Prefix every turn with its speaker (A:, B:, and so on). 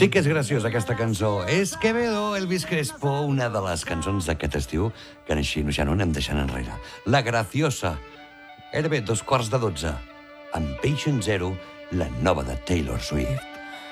A: Sí que és graciosa aquesta cançó. És Quevedo, Elvis Crespo, una de les cançons d'aquest estiu que així ja no anem deixant enrere. La Graciosa. Era bé 12:15. Amb Patient Zero, la nova de Taylor Swift.